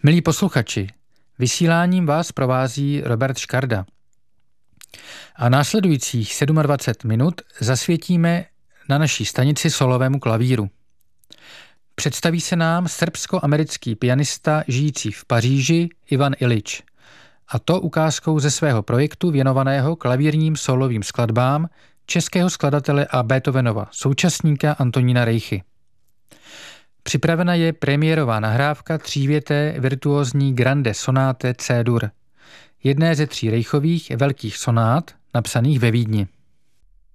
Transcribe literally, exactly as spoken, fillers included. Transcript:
Milí posluchači, vysíláním vás provází Robert Škarda. A následujících dvacet sedm minut zasvětíme na naší stanici solovému klavíru. Představí se nám srbsko-americký pianista žijící v Paříži Ivan Iljič, a to ukázkou ze svého projektu věnovaného klavírním solovým skladbám českého skladatele a Beethovenova současníka Antonína Reichy. Připravena je premiérová nahrávka třívěté virtuózní grande sonáte C-dur, jedné ze tří Reichových velkých sonát napsaných ve Vídni.